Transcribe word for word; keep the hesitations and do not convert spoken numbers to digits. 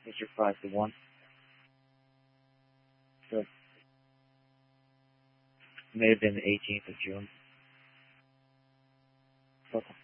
Mister five to one. So, may have been the eighteenth of June. Okay.